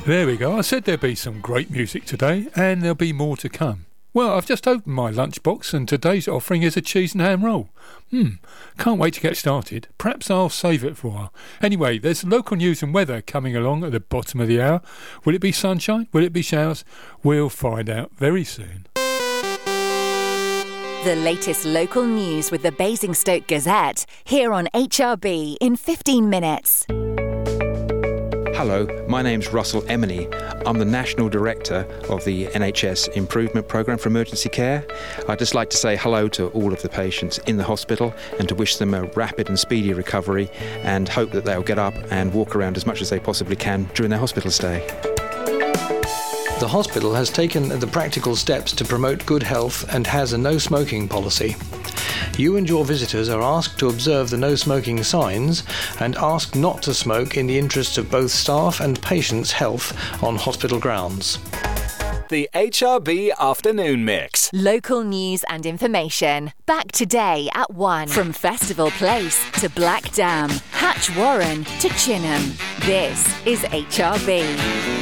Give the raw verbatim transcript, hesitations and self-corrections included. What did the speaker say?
There we go. I said there'd be some great music today, and there'll be more to come. Well, I've just opened my lunchbox, and today's offering is a cheese and ham roll. Hmm, can't wait to get started. Perhaps I'll save it for a while. Anyway, there's local news and weather coming along at the bottom of the hour. Will it be sunshine? Will it be showers? We'll find out very soon. The latest local news with the Basingstoke Gazette, here on H R B in fifteen minutes. Hello, my name's Russell Emeny. I'm the National Director of the N H S Improvement Programme for Emergency Care. I'd just like to say hello to all of the patients in the hospital and to wish them a rapid and speedy recovery and hope that they'll get up and walk around as much as they possibly can during their hospital stay. The hospital has taken the practical steps to promote good health and has a no smoking policy. You and your visitors are asked to observe the no smoking signs and asked not to smoke in the interests of both staff and patients' health on hospital grounds. The H R B Afternoon Mix. Local news and information. Back today at one. From Festival Place to Black Dam, Hatch Warren to Chinham. This is H R B.